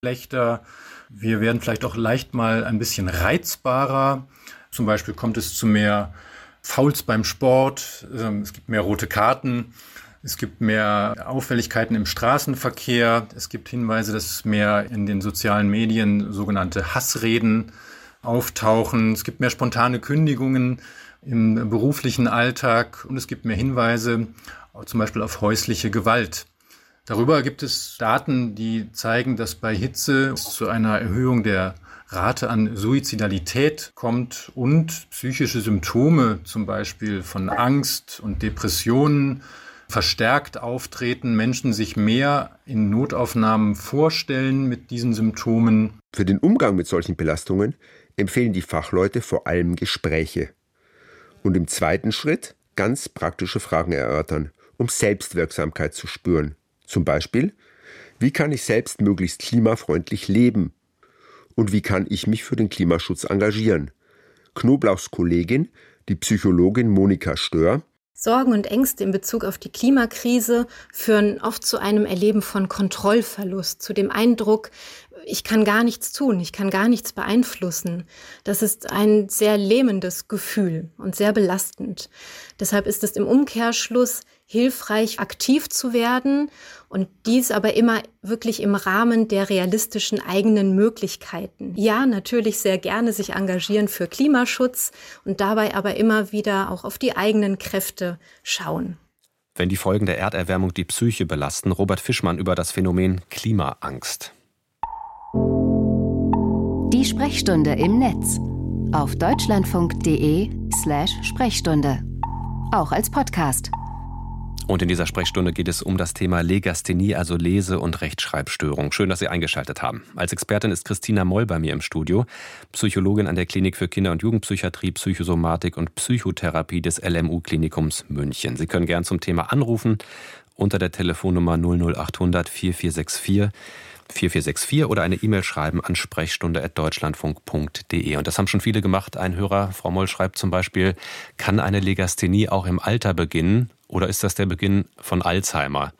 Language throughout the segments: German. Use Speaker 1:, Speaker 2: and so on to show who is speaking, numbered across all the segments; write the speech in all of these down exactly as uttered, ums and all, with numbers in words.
Speaker 1: schlechter. Wir werden vielleicht auch leicht mal ein bisschen reizbarer. Zum Beispiel kommt es zu mehr Fouls beim Sport, es gibt mehr rote Karten, es gibt mehr Auffälligkeiten im Straßenverkehr, es gibt Hinweise, dass mehr in den sozialen Medien sogenannte Hassreden auftauchen, es gibt mehr spontane Kündigungen im beruflichen Alltag und es gibt mehr Hinweise, zum Beispiel auf häusliche Gewalt. Darüber gibt es Daten, die zeigen, dass bei Hitze es zu einer Erhöhung der Rate an Suizidalität kommt und psychische Symptome, zum Beispiel von Angst und Depressionen, verstärkt auftreten, Menschen sich mehr in Notaufnahmen vorstellen mit diesen Symptomen.
Speaker 2: Für den Umgang mit solchen Belastungen empfehlen die Fachleute vor allem Gespräche. Und im zweiten Schritt ganz praktische Fragen erörtern, um Selbstwirksamkeit zu spüren. Zum Beispiel, wie kann ich selbst möglichst klimafreundlich leben? Und wie kann ich mich für den Klimaschutz engagieren? Knoblauchs Kollegin, die Psychologin Monika Stör:
Speaker 3: Sorgen und Ängste in Bezug auf die Klimakrise führen oft zu einem Erleben von Kontrollverlust, zu dem Eindruck, ich kann gar nichts tun, ich kann gar nichts beeinflussen. Das ist ein sehr lähmendes Gefühl und sehr belastend. Deshalb ist es im Umkehrschluss hilfreich, aktiv zu werden und dies aber immer wirklich im Rahmen der realistischen eigenen Möglichkeiten. Ja, natürlich sehr gerne sich engagieren für Klimaschutz und dabei aber immer wieder auch auf die eigenen Kräfte schauen.
Speaker 4: Wenn die Folgen der Erderwärmung die Psyche belasten, Robert Fischmann über das Phänomen Klimaangst.
Speaker 5: Die Sprechstunde im Netz auf deutschlandfunk.de slash Sprechstunde. Auch als Podcast.
Speaker 4: Und in dieser Sprechstunde geht es um das Thema Legasthenie, also Lese- und Rechtschreibstörung. Schön, dass Sie eingeschaltet haben. Als Expertin ist Christina Moll bei mir im Studio, Psychologin an der Klinik für Kinder- und Jugendpsychiatrie, Psychosomatik und Psychotherapie des L M U-Klinikums München. Sie können gern zum Thema anrufen unter der Telefonnummer null null achthundert vierundvierzig vierundvierzig vierundvierzig oder eine E-Mail schreiben an sprechstunde at deutschlandfunk punkt de. Und das haben schon viele gemacht. Ein Hörer, Frau Moll, schreibt zum Beispiel: Kann eine Legasthenie auch im Alter beginnen oder ist das der Beginn von Alzheimer?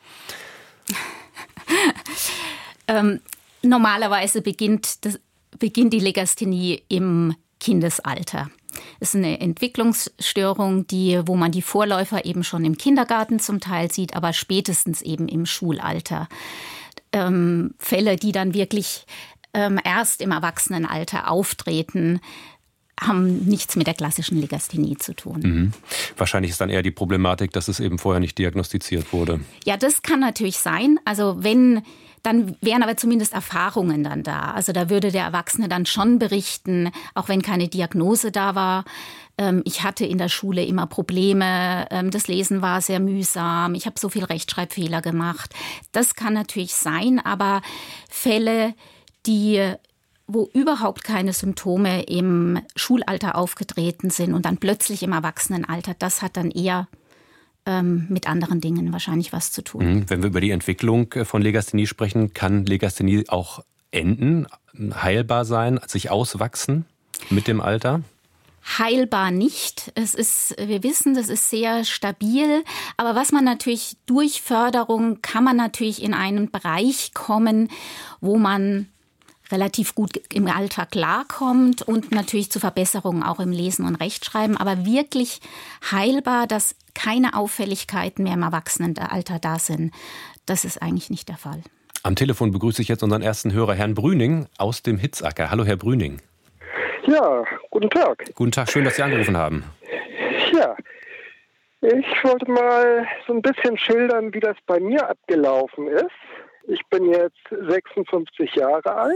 Speaker 6: ähm, normalerweise beginnt, das, beginnt die Legasthenie im Kindesalter. Es ist eine Entwicklungsstörung, die, wo man die Vorläufer eben schon im Kindergarten zum Teil sieht, aber spätestens eben im Schulalter. Ähm, Fälle, die dann wirklich ähm, erst im Erwachsenenalter auftreten, haben nichts mit der klassischen Legasthenie zu tun.
Speaker 4: Mhm. Wahrscheinlich ist dann eher die Problematik, dass es eben vorher nicht diagnostiziert wurde.
Speaker 6: Ja, das kann natürlich sein. Also wenn, dann wären aber zumindest Erfahrungen dann da. Also da würde der Erwachsene dann schon berichten, auch wenn keine Diagnose da war. Ähm, ich hatte in der Schule immer Probleme, ähm, das Lesen war sehr mühsam, ich habe so viel Rechtschreibfehler gemacht. Das kann natürlich sein, aber Fälle, die wo überhaupt keine Symptome im Schulalter aufgetreten sind und dann plötzlich im Erwachsenenalter, das hat dann eher ähm, mit anderen Dingen wahrscheinlich was zu tun.
Speaker 4: Wenn wir über die Entwicklung von Legasthenie sprechen, kann Legasthenie auch enden, heilbar sein, sich auswachsen mit dem Alter?
Speaker 6: Heilbar nicht. Es ist, wir wissen, das ist sehr stabil. Aber was man natürlich durch Förderung kann man natürlich in einen Bereich kommen, wo man relativ gut im Alltag klarkommt und natürlich zu Verbesserungen auch im Lesen und Rechtschreiben. Aber wirklich heilbar, dass keine Auffälligkeiten mehr im Erwachsenenalter da sind, das ist eigentlich nicht der Fall.
Speaker 4: Am Telefon begrüße ich jetzt unseren ersten Hörer, Herrn Brüning aus dem Hitzacker. Hallo, Herr Brüning.
Speaker 7: Ja, guten Tag.
Speaker 4: Guten Tag, schön, dass Sie angerufen haben.
Speaker 7: Ja, ich wollte mal so ein bisschen schildern, wie das bei mir abgelaufen ist. Ich bin jetzt sechsundfünfzig Jahre alt,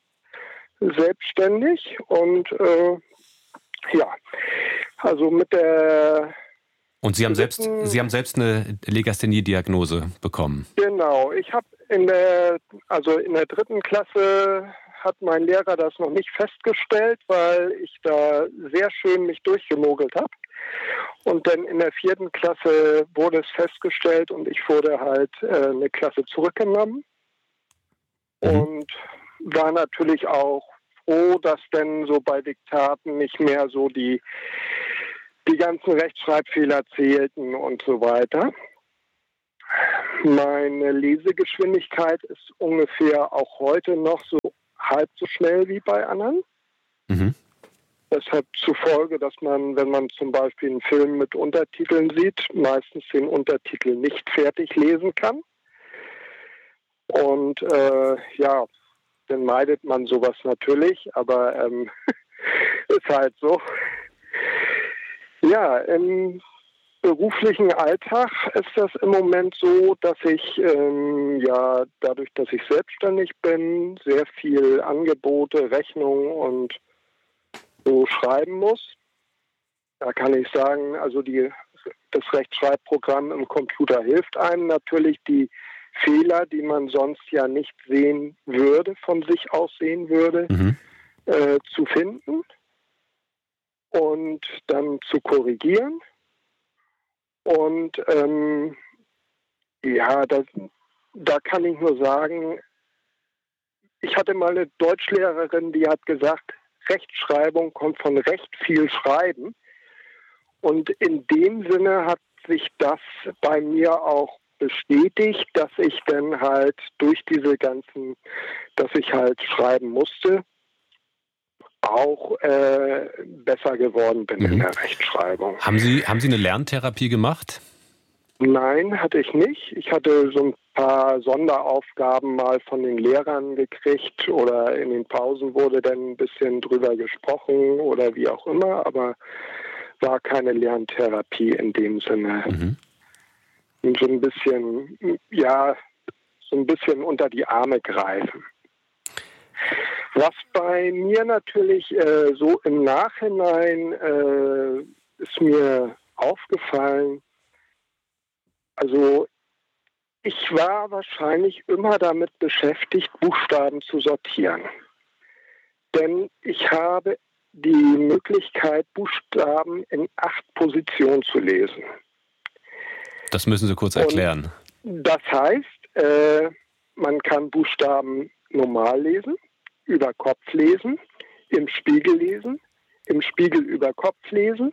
Speaker 7: selbstständig und äh, ja, also mit der...
Speaker 4: Und Sie haben selbst, Sie haben selbst eine Legasthenie-Diagnose bekommen?
Speaker 7: Genau, ich habe in der, also in der dritten Klasse hat mein Lehrer das noch nicht festgestellt, weil ich da sehr schön mich durchgemogelt habe. Und dann in der vierten Klasse wurde es festgestellt und ich wurde halt äh, eine Klasse zurückgenommen. Mhm. Und war natürlich auch froh, dass dann so bei Diktaten nicht mehr so die, die ganzen Rechtschreibfehler zählten und so weiter. meine Lesegeschwindigkeit ist ungefähr auch heute noch so halb so schnell wie bei anderen.
Speaker 4: Mhm.
Speaker 7: Das hat zur Folge, dass man, wenn man zum Beispiel einen Film mit Untertiteln sieht, meistens den Untertitel nicht fertig lesen kann. Und äh, ja, dann meidet man sowas natürlich, aber ähm, ist halt so. Ja, im beruflichen Alltag ist das im Moment so, dass ich ähm, ja dadurch, dass ich selbstständig bin, sehr viel Angebote, Rechnungen und so schreiben muss. Da kann ich sagen, also die, das Rechtschreibprogramm im Computer hilft einem natürlich, die Fehler, die man sonst ja nicht sehen würde, von sich aus sehen würde,
Speaker 4: Mhm.
Speaker 7: äh, zu finden und dann zu korrigieren. Und ähm, ja, das, da kann ich nur sagen, ich hatte mal eine Deutschlehrerin, die hat gesagt, Rechtschreibung kommt von recht viel Schreiben. Und in dem Sinne hat sich das bei mir auch bestätigt, dass ich dann halt durch diese ganzen, dass ich halt schreiben musste, auch äh, besser geworden bin
Speaker 4: Mhm.
Speaker 7: in der Rechtschreibung.
Speaker 4: Haben Sie, haben Sie eine Lerntherapie gemacht?
Speaker 7: Nein, hatte ich nicht. Ich hatte so ein paar Sonderaufgaben mal von den Lehrern gekriegt oder in den Pausen wurde dann ein bisschen drüber gesprochen oder wie auch immer, aber war keine Lerntherapie in dem Sinne.
Speaker 4: Mhm.
Speaker 7: Und so ein bisschen, ja, so ein bisschen unter die Arme greifen. Was bei mir natürlich äh, so im Nachhinein äh, ist mir aufgefallen, also ich war wahrscheinlich immer damit beschäftigt, Buchstaben zu sortieren. Denn ich habe die Möglichkeit, Buchstaben in acht Positionen zu lesen.
Speaker 4: Das müssen Sie kurz erklären.
Speaker 7: Und das heißt, äh, man kann Buchstaben normal lesen, über Kopf lesen, im Spiegel lesen, im Spiegel über Kopf lesen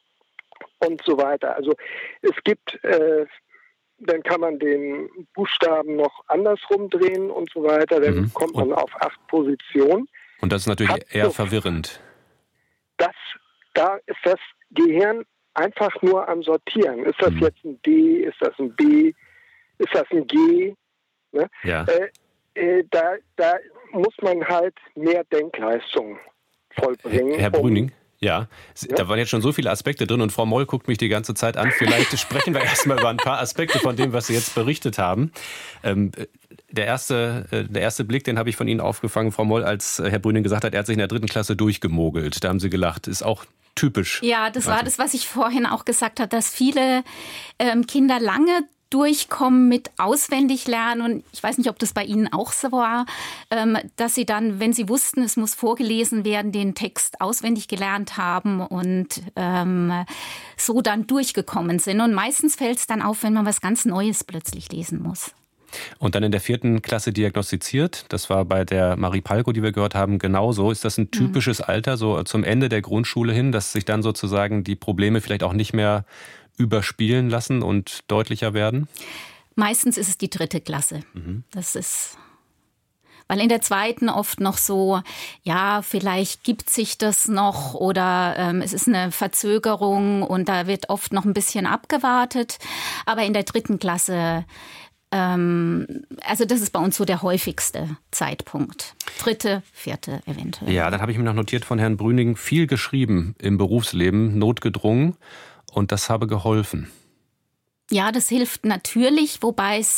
Speaker 7: und so weiter. Also es gibt, äh, dann kann man den Buchstaben noch andersrum drehen und so weiter, dann
Speaker 4: Mhm.
Speaker 7: kommt
Speaker 4: Und-
Speaker 7: man auf acht Positionen.
Speaker 4: Und das ist natürlich
Speaker 7: Hat
Speaker 4: eher
Speaker 7: so-
Speaker 4: verwirrend.
Speaker 7: Das, da ist das Gehirn einfach nur am Sortieren. Ist das
Speaker 4: Mhm.
Speaker 7: jetzt ein D, ist das ein B, ist das ein G? Ne?
Speaker 4: Ja.
Speaker 7: Äh, äh, da, da muss man halt mehr Denkleistung vollbringen.
Speaker 4: Herr
Speaker 7: um-
Speaker 4: Brüning? Ja, S-
Speaker 7: Ja.
Speaker 4: da waren jetzt schon so viele Aspekte drin und Frau Moll guckt mich die ganze Zeit an. Vielleicht sprechen wir erstmal über ein paar Aspekte von dem, was Sie jetzt berichtet haben. Ähm, der, erste, äh, der erste Blick, den habe ich von Ihnen aufgefangen, Frau Moll, als äh, Herr Brüning gesagt hat, er hat sich in der dritten Klasse durchgemogelt. Da haben Sie gelacht. Ist auch typisch.
Speaker 6: Ja, das war
Speaker 4: Also-
Speaker 6: das, was ich vorhin auch gesagt habe, dass viele ähm, Kinder lange durchkommen mit auswendig lernen. Und ich weiß nicht, ob das bei Ihnen auch so war, ähm, dass Sie dann, wenn Sie wussten, es muss vorgelesen werden, den Text auswendig gelernt haben und ähm, so dann durchgekommen sind. Und meistens fällt es dann auf, wenn man was ganz Neues plötzlich lesen muss.
Speaker 4: Und dann in der vierten Klasse diagnostiziert. Das war bei der Marie Palko, die wir gehört haben, genauso. Ist das ein typisches Alter, so zum Ende der Grundschule hin, dass sich dann sozusagen die Probleme vielleicht auch nicht mehr überspielen lassen und deutlicher werden?
Speaker 6: Meistens ist es die dritte Klasse. Das ist, weil in der zweiten oft noch so, ja, vielleicht gibt sich das noch oder ähm, es ist eine Verzögerung und da wird oft noch ein bisschen abgewartet. Aber in der dritten Klasse, ähm, also das ist bei uns so der häufigste Zeitpunkt. Dritte, vierte eventuell.
Speaker 4: Ja, dann habe ich mir noch notiert von Herrn Brüning, viel geschrieben im Berufsleben, notgedrungen. Und das habe geholfen.
Speaker 6: Ja, das hilft natürlich, wobei es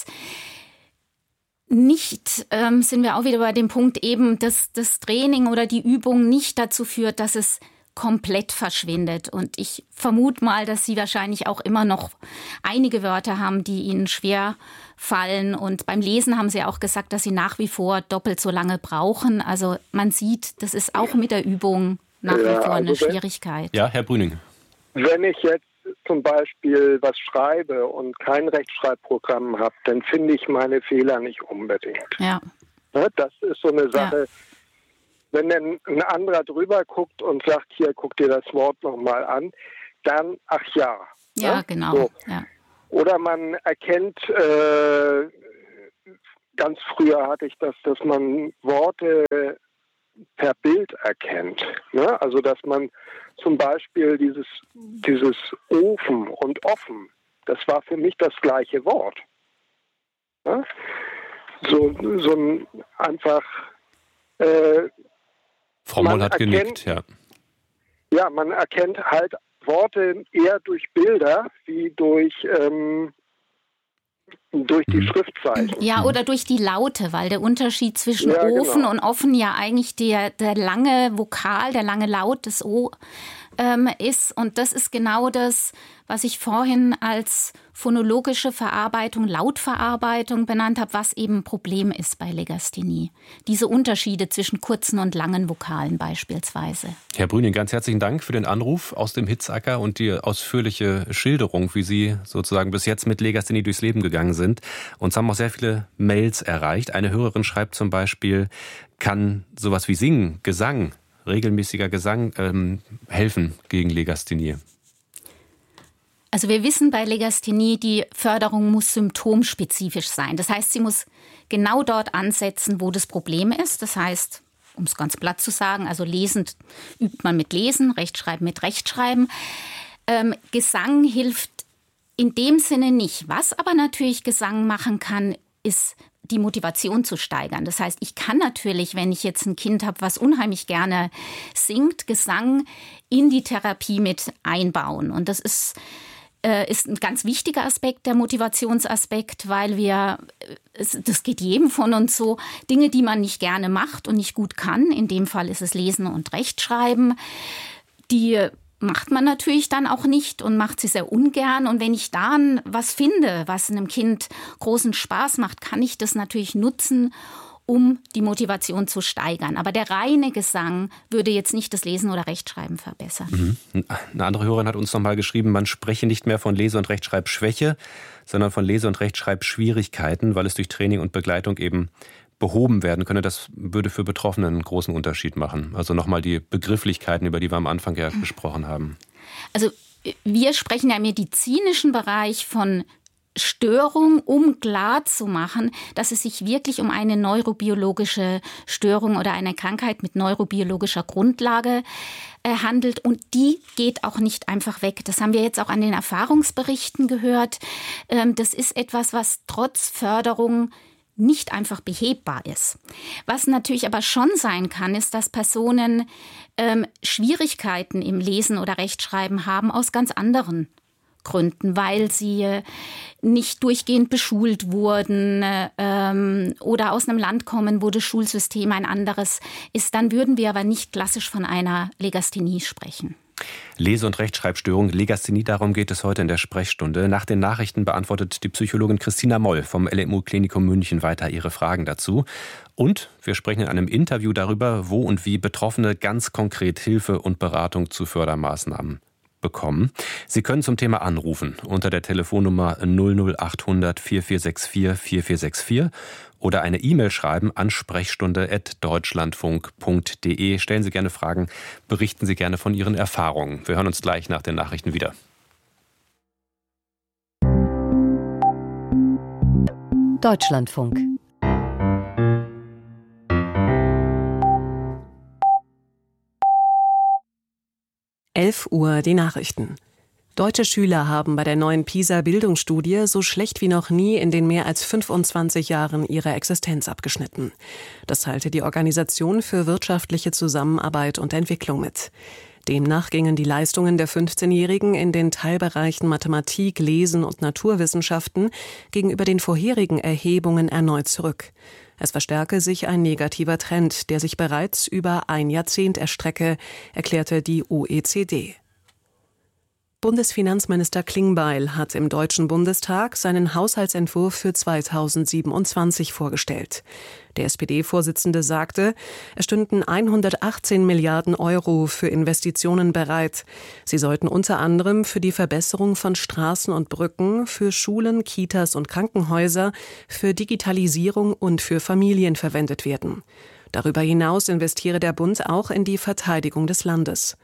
Speaker 6: nicht, ähm, sind wir auch wieder bei dem Punkt eben, dass das Training oder die Übung nicht dazu führt, dass es komplett verschwindet. Und ich vermute mal, dass Sie wahrscheinlich auch immer noch einige Wörter haben, die Ihnen schwer fallen. Und beim Lesen haben Sie auch gesagt, dass Sie nach wie vor doppelt so lange brauchen. Also man sieht, das ist auch mit der Übung nach
Speaker 7: Ja,
Speaker 6: wie vor eine
Speaker 7: also wenn-
Speaker 6: Schwierigkeit.
Speaker 4: Ja, Herr Brüning.
Speaker 7: Wenn ich jetzt zum Beispiel was schreibe und kein Rechtschreibprogramm habe, dann finde ich meine Fehler nicht unbedingt.
Speaker 6: Ja.
Speaker 7: Ne, das ist so eine Sache. Wenn dann ein anderer drüber guckt und sagt, hier, guck dir das Wort nochmal an, dann, ach ja.
Speaker 6: Ja,
Speaker 7: ne?
Speaker 6: genau.
Speaker 7: So.
Speaker 6: Ja.
Speaker 7: Oder man erkennt, äh, ganz früher hatte ich das, dass man Worte per Bild erkennt. Ne? Also dass man zum Beispiel dieses, dieses Ofen und offen, das war für mich das gleiche Wort. Ne? So, so ein einfach... Äh,
Speaker 4: Frau Moll hat erkennt, genickt, ja.
Speaker 7: Ja, man erkennt halt Worte eher durch Bilder wie durch, ähm, durch die mhm. Schriftzeichen.
Speaker 6: Ja, oder durch die Laute, weil der Unterschied zwischen
Speaker 7: ja,
Speaker 6: Ofen
Speaker 7: genau.
Speaker 6: und offen ja eigentlich der, der lange Vokal, der lange Laut des O ähm, ist. Und das ist genau das, was ich vorhin als phonologische Verarbeitung, Lautverarbeitung benannt habe, was eben ein Problem ist bei Legasthenie. Diese Unterschiede zwischen kurzen und langen Vokalen beispielsweise.
Speaker 4: Herr Brüning, ganz herzlichen Dank für den Anruf aus dem Hitzacker und die ausführliche Schilderung, wie Sie sozusagen bis jetzt mit Legasthenie durchs Leben gegangen sind. Uns haben auch sehr viele Mails erreicht. Eine Hörerin schreibt zum Beispiel, kann sowas wie Singen, Gesang, regelmäßiger Gesang ähm, helfen gegen Legasthenie?
Speaker 6: Also wir wissen bei Legasthenie, die Förderung muss symptomspezifisch sein. Das heißt, sie muss genau dort ansetzen, wo das Problem ist. Das heißt, um es ganz platt zu sagen, also lesend übt man mit Lesen, Rechtschreiben mit Rechtschreiben. Ähm, Gesang hilft in dem Sinne nicht. Was aber natürlich Gesang machen kann, ist die Motivation zu steigern. Das heißt, ich kann natürlich, wenn ich jetzt ein Kind habe, was unheimlich gerne singt, Gesang in die Therapie mit einbauen. Und das ist ist ein ganz wichtiger Aspekt, der Motivationsaspekt, weil wir, das geht jedem von uns so, Dinge, die man nicht gerne macht und nicht gut kann, in dem Fall ist es Lesen und Rechtschreiben, die macht man natürlich dann auch nicht und macht sie sehr ungern. Und wenn ich dann was finde, was einem Kind großen Spaß macht, kann ich das natürlich nutzen, um die Motivation zu steigern. Aber der reine Gesang würde jetzt nicht das Lesen oder Rechtschreiben verbessern.
Speaker 4: Mhm. Eine andere Hörerin hat uns noch mal geschrieben, man spreche nicht mehr von Lese- und Rechtschreibschwäche, sondern von Lese- und Rechtschreibschwierigkeiten, weil es durch Training und Begleitung eben behoben werden könne. Das würde für Betroffene einen großen Unterschied machen. Also nochmal die Begrifflichkeiten, über die wir am Anfang ja gesprochen haben.
Speaker 6: Also wir sprechen ja im medizinischen Bereich von Störung, um klar zu machen, dass es sich wirklich um eine neurobiologische Störung oder eine Krankheit mit neurobiologischer Grundlage äh, handelt. Und die geht auch nicht einfach weg. Das haben wir jetzt auch an den Erfahrungsberichten gehört. Ähm, das ist etwas, was trotz Förderung nicht einfach behebbar ist. Was natürlich aber schon sein kann, ist, dass Personen ähm, Schwierigkeiten im Lesen oder Rechtschreiben haben aus ganz anderen Gründen, weil sie nicht durchgehend beschult wurden ähm, oder aus einem Land kommen, wo das Schulsystem ein anderes ist. Dann würden wir aber nicht klassisch von einer Legasthenie sprechen.
Speaker 4: Lese- und Rechtschreibstörung, Legasthenie, darum geht es heute in der Sprechstunde. Nach den Nachrichten beantwortet die Psychologin Christina Moll vom L M U-Klinikum München weiter ihre Fragen dazu. Und wir sprechen in einem Interview darüber, wo und wie Betroffene ganz konkret Hilfe und Beratung zu Fördermaßnahmen bekommen. Sie können zum Thema anrufen unter der Telefonnummer null null acht hundert vier vier sechs vier vier vier sechs vier oder eine E-Mail schreiben an sprechstunde at deutschlandfunk punkt de. Stellen Sie gerne Fragen, berichten Sie gerne von Ihren Erfahrungen. Wir hören uns gleich nach den Nachrichten wieder.
Speaker 5: Deutschlandfunk.
Speaker 8: elf Uhr die Nachrichten. Deutsche Schüler haben bei der neuen PISA-Bildungsstudie so schlecht wie noch nie in den mehr als fünfundzwanzig Jahren ihrer Existenz abgeschnitten. Das teilte die Organisation für wirtschaftliche Zusammenarbeit und Entwicklung mit. Demnach gingen die Leistungen der fünfzehnjährigen in den Teilbereichen Mathematik, Lesen und Naturwissenschaften gegenüber den vorherigen Erhebungen erneut zurück. Es verstärke sich ein negativer Trend, der sich bereits über ein Jahrzehnt erstrecke, erklärte die O E C D. Bundesfinanzminister Klingbeil hat im Deutschen Bundestag seinen Haushaltsentwurf für zweitausendsiebenundzwanzig vorgestellt. Der S P D-Vorsitzende sagte, es stünden hundertachtzehn Milliarden Euro für Investitionen bereit. Sie sollten unter anderem für die Verbesserung von Straßen und Brücken, für Schulen, Kitas und Krankenhäuser, für Digitalisierung und für Familien verwendet werden. Darüber hinaus investiere der Bund auch in die Verteidigung des Landes.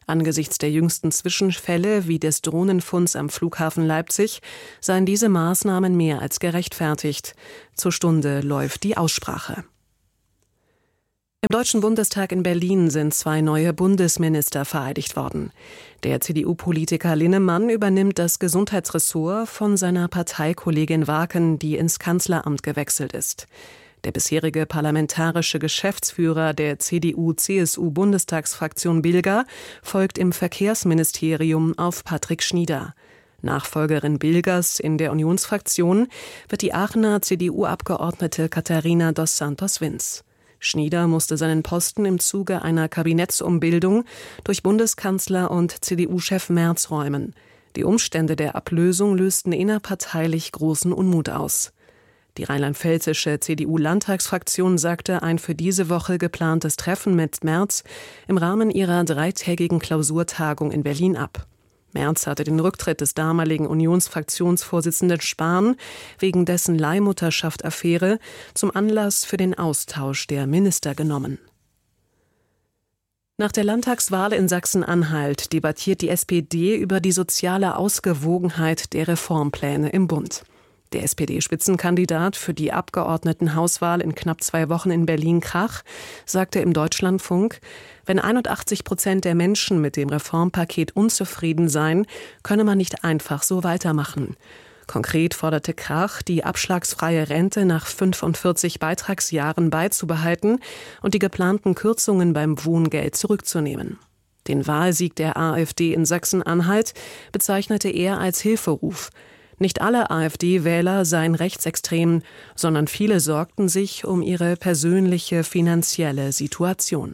Speaker 8: Angesichts der jüngsten Zwischenfälle wie des Drohnenfunds am Flughafen Leipzig seien diese Maßnahmen mehr als gerechtfertigt. Zur Stunde läuft die Aussprache. Im Deutschen Bundestag in Berlin sind zwei neue Bundesminister vereidigt worden. Der C D U-Politiker Linnemann übernimmt das Gesundheitsressort von seiner Parteikollegin Waken, die ins Kanzleramt gewechselt ist. Der bisherige parlamentarische Geschäftsführer der C D U-C S U-Bundestagsfraktion Bilger folgt im Verkehrsministerium auf Patrick Schnieder. Nachfolgerin Bilgers in der Unionsfraktion wird die Aachener C D U-Abgeordnete Katharina dos Santos-Wins. Schnieder musste seinen Posten im Zuge einer Kabinettsumbildung durch Bundeskanzler und C D U-Chef Merz räumen. Die Umstände der Ablösung lösten innerparteilich großen Unmut aus. Die rheinland-pfälzische C D U-Landtagsfraktion sagte ein für diese Woche geplantes Treffen mit Merz im Rahmen ihrer dreitägigen Klausurtagung in Berlin ab. Merz hatte den Rücktritt des damaligen Unionsfraktionsvorsitzenden Spahn wegen dessen Leihmutterschaft-Affäre zum Anlass für den Austausch der Minister genommen. Nach der Landtagswahl in Sachsen-Anhalt debattiert die S P D über die soziale Ausgewogenheit der Reformpläne im Bund. Der S P D-Spitzenkandidat für die Abgeordnetenhauswahl in knapp zwei Wochen in Berlin-Krach sagte im Deutschlandfunk, wenn einundachtzig Prozent der Menschen mit dem Reformpaket unzufrieden seien, könne man nicht einfach so weitermachen. Konkret forderte Krach, die abschlagsfreie Rente nach fünfundvierzig Beitragsjahren beizubehalten und die geplanten Kürzungen beim Wohngeld zurückzunehmen. Den Wahlsieg der AfD in Sachsen-Anhalt bezeichnete er als Hilferuf. Nicht alle AfD-Wähler seien rechtsextrem, sondern viele sorgten sich um ihre persönliche finanzielle Situation.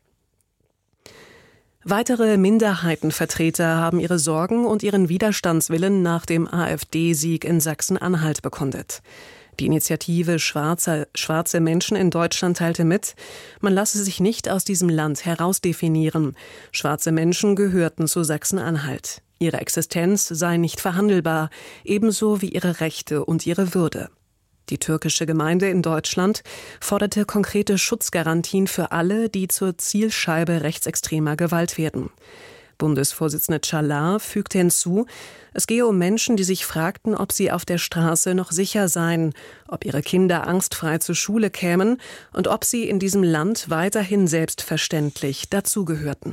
Speaker 8: Weitere Minderheitenvertreter haben ihre Sorgen und ihren Widerstandswillen nach dem AfD-Sieg in Sachsen-Anhalt bekundet. Die Initiative Schwarze, Schwarze Menschen in Deutschland teilte mit, man lasse sich nicht aus diesem Land herausdefinieren. Schwarze Menschen gehörten zu Sachsen-Anhalt. Ihre Existenz sei nicht verhandelbar, ebenso wie ihre Rechte und ihre Würde. Die türkische Gemeinde in Deutschland forderte konkrete Schutzgarantien für alle, die zur Zielscheibe rechtsextremer Gewalt werden. Bundesvorsitzende Çalar fügte hinzu, es gehe um Menschen, die sich fragten, ob sie auf der Straße noch sicher seien, ob ihre Kinder angstfrei zur Schule kämen und ob sie in diesem Land weiterhin selbstverständlich dazugehörten.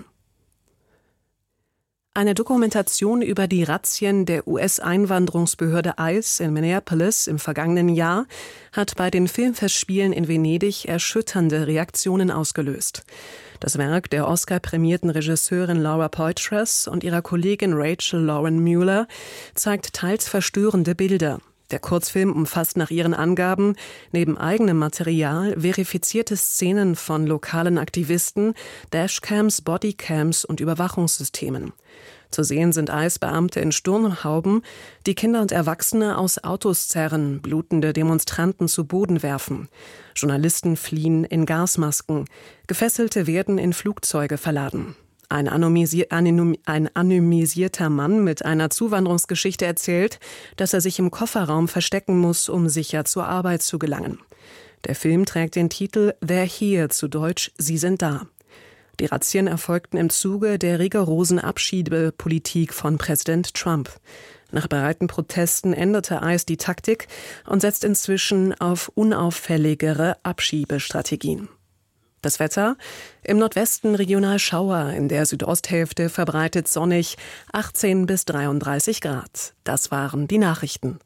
Speaker 8: Eine Dokumentation über die Razzien der U S-Einwanderungsbehörde I C E in Minneapolis im vergangenen Jahr hat bei den Filmfestspielen in Venedig erschütternde Reaktionen ausgelöst. Das Werk der Oscar-prämierten Regisseurin Laura Poitras und ihrer Kollegin Rachel Lauren Mueller zeigt teils verstörende Bilder. Der Kurzfilm umfasst nach ihren Angaben neben eigenem Material verifizierte Szenen von lokalen Aktivisten, Dashcams, Bodycams und Überwachungssystemen. Zu sehen sind I C E-Beamte in Sturmhauben, die Kinder und Erwachsene aus Autos zerren, blutende Demonstranten zu Boden werfen. Journalisten fliehen in Gasmasken. Gefesselte werden in Flugzeuge verladen. Ein, anonymisier- ein anonymisierter Mann mit einer Zuwanderungsgeschichte erzählt, dass er sich im Kofferraum verstecken muss, um sicher zur Arbeit zu gelangen. Der Film trägt den Titel They're Here, zu Deutsch Sie sind da. Die Razzien erfolgten im Zuge der rigorosen Abschiebepolitik von Präsident Trump. Nach breiten Protesten änderte I C E die Taktik und setzt inzwischen auf unauffälligere Abschiebestrategien. Das Wetter: im Nordwesten regional Schauer, in der Südosthälfte verbreitet sonnig, achtzehn bis dreiunddreißig Grad. Das waren die Nachrichten.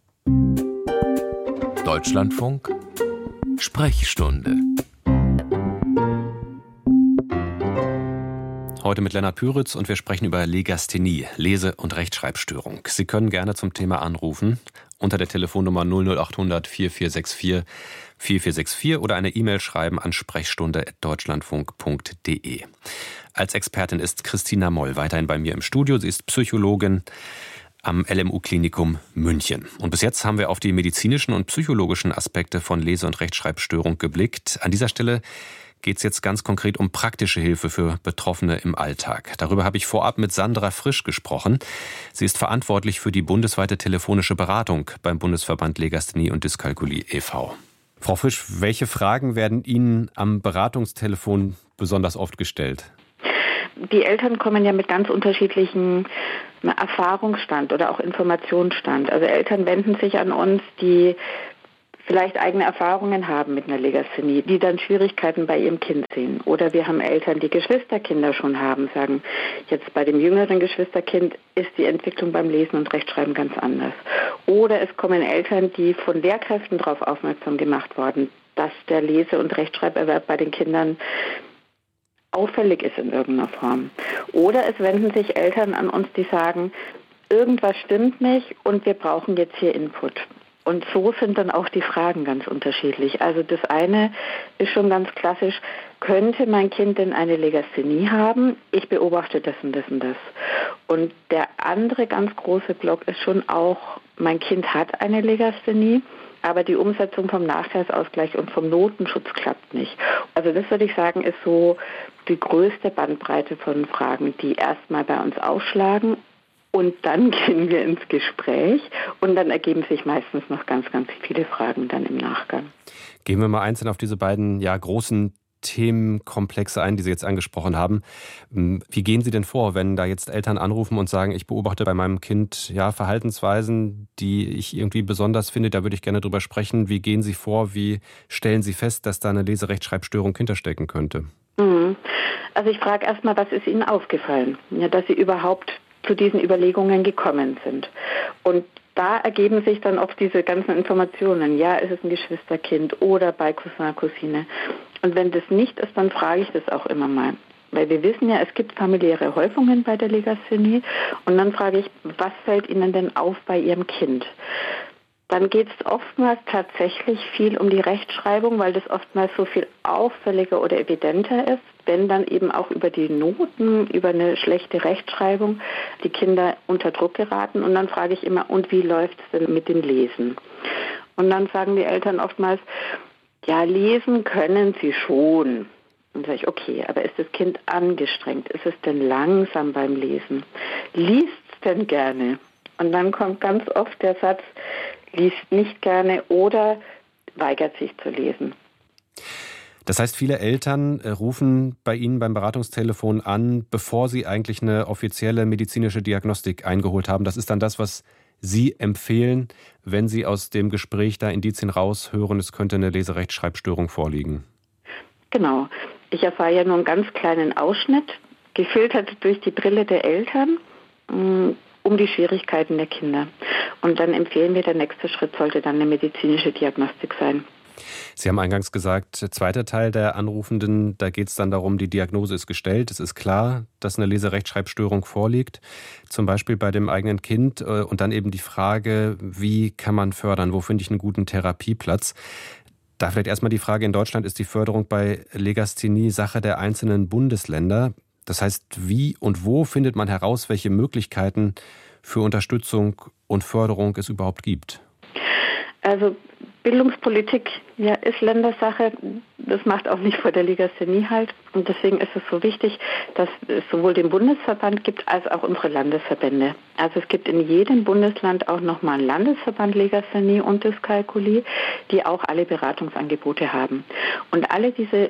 Speaker 9: Deutschlandfunk Sprechstunde.
Speaker 4: Heute mit Lennart Püritz und wir sprechen über Legasthenie, Lese- und Rechtschreibstörung. Sie können gerne zum Thema anrufen unter der Telefonnummer null null acht hundert vier vier sechs vier vier vier sechs vier oder eine E-Mail schreiben an sprechstunde at deutschlandfunk punkt de. Als Expertin ist Christina Moll weiterhin bei mir im Studio. Sie ist Psychologin am L M U-Klinikum München. Und bis jetzt haben wir auf die medizinischen und psychologischen Aspekte von Lese- und Rechtschreibstörung geblickt. An dieser Stelle geht es jetzt ganz konkret um praktische Hilfe für Betroffene im Alltag. Darüber habe ich vorab mit Sandra Frisch gesprochen. Sie ist verantwortlich für die bundesweite telefonische Beratung beim Bundesverband Legasthenie und Dyskalkulie e V Frau Frisch, welche Fragen werden Ihnen am Beratungstelefon besonders oft gestellt?
Speaker 10: die Eltern kommen ja mit ganz unterschiedlichen Erfahrungsstand oder auch Informationsstand. Also Eltern wenden sich an uns, die vielleicht eigene Erfahrungen haben mit einer Legasthenie, die dann Schwierigkeiten bei ihrem Kind sehen. Oder wir haben Eltern, die Geschwisterkinder schon haben, sagen, jetzt bei dem jüngeren Geschwisterkind ist die Entwicklung beim Lesen und Rechtschreiben ganz anders. Oder es kommen Eltern, die von Lehrkräften darauf aufmerksam gemacht worden, dass der Lese- und Rechtschreiberwerb bei den Kindern auffällig ist in irgendeiner Form. Oder es wenden sich Eltern an uns, die sagen, irgendwas stimmt nicht und wir brauchen jetzt hier Input. Und so sind dann auch die Fragen ganz unterschiedlich. Also das eine ist schon ganz klassisch, könnte mein Kind denn eine Legasthenie haben? Ich beobachte das und das und das. Und der andere ganz große Block ist schon auch, mein Kind hat eine Legasthenie, aber die Umsetzung vom Nachteilsausgleich und vom Notenschutz klappt nicht. Also das würde ich sagen, ist so die größte Bandbreite von Fragen, die erstmal bei uns aufschlagen. Und dann gehen wir ins Gespräch und dann ergeben sich meistens noch ganz, ganz viele Fragen dann im Nachgang.
Speaker 4: Gehen wir mal einzeln auf diese beiden ja, großen Themenkomplexe ein, die Sie jetzt angesprochen haben. Wie gehen Sie denn vor, wenn da jetzt Eltern anrufen und sagen, ich beobachte bei meinem Kind ja, Verhaltensweisen, die ich irgendwie besonders finde, da würde ich gerne drüber sprechen. Wie gehen Sie vor, wie stellen Sie fest, dass da eine Leserechtschreibstörung hinterstecken könnte?
Speaker 10: Also ich frage erstmal, was ist Ihnen aufgefallen, ja, dass Sie überhaupt zu diesen Überlegungen gekommen sind. Und da ergeben sich dann oft diese ganzen Informationen. Ja, ist es ein Geschwisterkind oder bei Cousin, Cousine. Und wenn das nicht ist, dann frage ich das auch immer mal. Weil wir wissen ja, es gibt familiäre Häufungen bei der Legasthenie. Und dann frage ich, was fällt Ihnen denn auf bei Ihrem Kind? Dann geht es oftmals tatsächlich viel um die Rechtschreibung, weil das oftmals so viel auffälliger oder evidenter ist, wenn dann eben auch über die Noten, über eine schlechte Rechtschreibung die Kinder unter Druck geraten. Und dann frage ich immer, und wie läuft es denn mit dem Lesen? Und dann sagen die Eltern oftmals, ja, lesen können sie schon. Und sage ich, okay, aber ist das Kind angestrengt? Ist es denn langsam beim Lesen? Liest es denn gerne? Und dann kommt ganz oft der Satz, liest nicht gerne oder weigert sich zu lesen.
Speaker 4: Das heißt, viele Eltern rufen bei Ihnen beim Beratungstelefon an, bevor sie eigentlich eine offizielle medizinische Diagnostik eingeholt haben. Das ist dann das, was Sie empfehlen, wenn Sie aus dem Gespräch da Indizien raushören, es könnte eine Leserechtschreibstörung vorliegen.
Speaker 10: Genau. Ich erfahre ja nur einen ganz kleinen Ausschnitt, gefiltert durch die Brille der Eltern, um die Schwierigkeiten der Kinder. Und dann empfehlen wir, der nächste Schritt sollte dann eine medizinische Diagnostik sein.
Speaker 4: Sie haben eingangs gesagt, zweiter Teil der Anrufenden, da geht es dann darum, die Diagnose ist gestellt. Es ist klar, dass eine Leserechtschreibstörung vorliegt, zum Beispiel bei dem eigenen Kind. Und dann eben die Frage, wie kann man fördern, wo finde ich einen guten Therapieplatz? Da vielleicht erstmal die Frage, in Deutschland ist die Förderung bei Legasthenie Sache der einzelnen Bundesländer. Das heißt, wie und wo findet man heraus, welche Möglichkeiten für Unterstützung und Förderung es überhaupt gibt?
Speaker 10: Also Bildungspolitik ja, ist Ländersache. Das macht auch nicht vor der Legasthenie halt. Und deswegen ist es so wichtig, dass es sowohl den Bundesverband gibt, als auch unsere Landesverbände. Also es gibt in jedem Bundesland auch nochmal einen Landesverband Legasthenie und Dyskalkulie, die auch alle Beratungsangebote haben. Und alle diese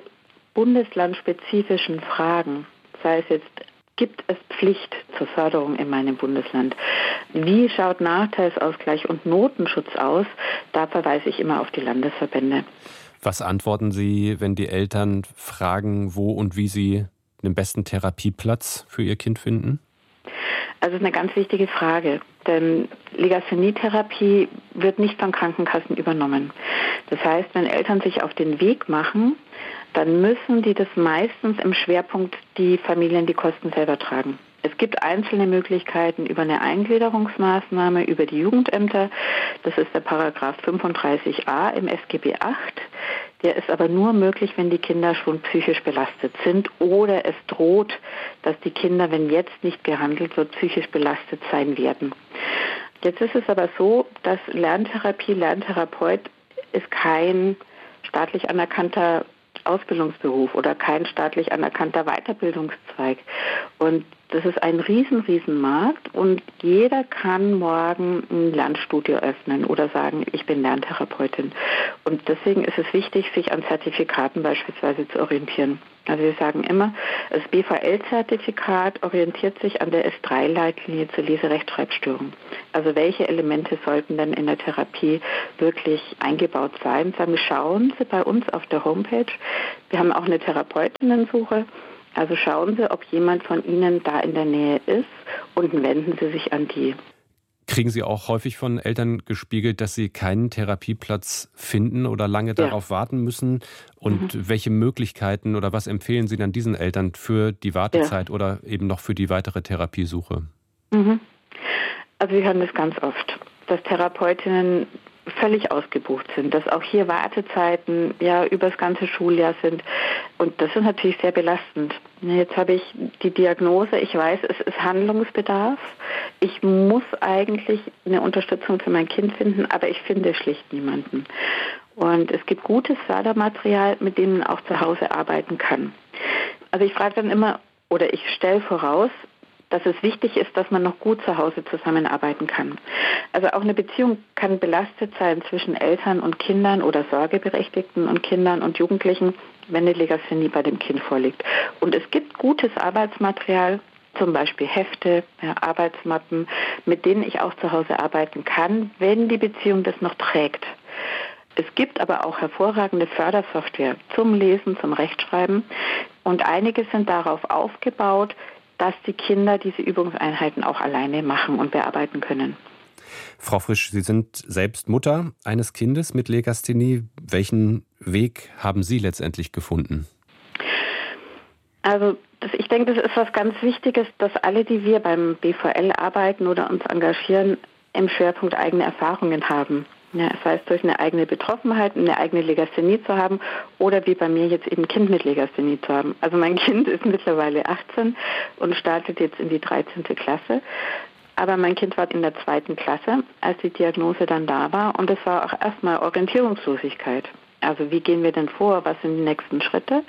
Speaker 10: bundeslandspezifischen Fragen, sei es jetzt, gibt es Pflicht zur Förderung in meinem Bundesland? Wie schaut Nachteilsausgleich und Notenschutz aus? Da verweise ich immer auf die Landesverbände.
Speaker 4: Was antworten Sie, wenn die Eltern fragen, wo und wie sie den besten Therapieplatz für ihr Kind finden?
Speaker 10: Also das ist eine ganz wichtige Frage, denn Legasthenietherapie wird nicht von Krankenkassen übernommen. Das heißt, wenn Eltern sich auf den Weg machen, dann müssen die das meistens im Schwerpunkt die Familien die Kosten selber tragen. Es gibt einzelne Möglichkeiten über eine Eingliederungsmaßnahme, über die Jugendämter. Das ist der Paragraph fünfunddreißig a im S G B acht. Der ist aber nur möglich, wenn die Kinder schon psychisch belastet sind oder es droht, dass die Kinder, wenn jetzt nicht gehandelt wird, psychisch belastet sein werden. Jetzt ist es aber so, dass Lerntherapie, Lerntherapeut ist kein staatlich anerkannter Ausbildungsberuf oder kein staatlich anerkannter Weiterbildungszweig. Und das ist ein riesen, riesen Markt und jeder kann morgen ein Lernstudio öffnen oder sagen, ich bin Lerntherapeutin. Und deswegen ist es wichtig, sich an Zertifikaten beispielsweise zu orientieren. Also wir sagen immer, das B V L-Zertifikat orientiert sich an der S drei Leitlinie zur Leserechtschreibstörung. Also welche Elemente sollten denn in der Therapie wirklich eingebaut sein? Sagen wir, schauen Sie bei uns auf der Homepage. Wir haben auch eine Therapeutinnensuche. Also schauen Sie, ob jemand von Ihnen da in der Nähe ist und wenden Sie sich an die.
Speaker 4: Kriegen Sie auch häufig von Eltern gespiegelt, dass sie keinen Therapieplatz finden oder lange darauf ja. warten müssen? Und mhm. welche Möglichkeiten oder was empfehlen Sie dann diesen Eltern für die Wartezeit ja. oder eben noch für die weitere Therapiesuche?
Speaker 10: Mhm. Also wir hören das ganz oft, dass Therapeutinnen völlig ausgebucht sind, dass auch hier Wartezeiten ja über das ganze Schuljahr sind. Und das ist natürlich sehr belastend. Jetzt habe ich die Diagnose, ich weiß, es ist Handlungsbedarf. Ich muss eigentlich eine Unterstützung für mein Kind finden, aber ich finde schlicht niemanden. Und es gibt gutes Fördermaterial, mit dem man auch zu Hause arbeiten kann. Also ich frage dann immer, oder ich stelle voraus, dass es wichtig ist, dass man noch gut zu Hause zusammenarbeiten kann. Also auch eine Beziehung kann belastet sein zwischen Eltern und Kindern oder Sorgeberechtigten und Kindern und Jugendlichen, wenn eine Legasthenie bei dem Kind vorliegt. Und es gibt gutes Arbeitsmaterial, zum Beispiel Hefte, ja, Arbeitsmappen, mit denen ich auch zu Hause arbeiten kann, wenn die Beziehung das noch trägt. Es gibt aber auch hervorragende Fördersoftware zum Lesen, zum Rechtschreiben. Und einige sind darauf aufgebaut, dass die Kinder diese Übungseinheiten auch alleine machen und bearbeiten können.
Speaker 4: Frau Frisch, Sie sind selbst Mutter eines Kindes mit Legasthenie. Welchen Weg haben Sie letztendlich gefunden?
Speaker 10: Also das, ich denke, das ist was ganz Wichtiges, dass alle, die wir beim B V L arbeiten oder uns engagieren, im Schwerpunkt eigene Erfahrungen haben. Ja, das heißt, durch eine eigene Betroffenheit, eine eigene Legasthenie zu haben oder wie bei mir jetzt eben ein Kind mit Legasthenie zu haben. Also mein Kind ist mittlerweile achtzehn und startet jetzt in die dreizehnte Klasse. Aber mein Kind war in der zweiten Klasse, als die Diagnose dann da war. Und es war auch erstmal Orientierungslosigkeit. Also wie gehen wir denn vor? Was sind die nächsten Schritte?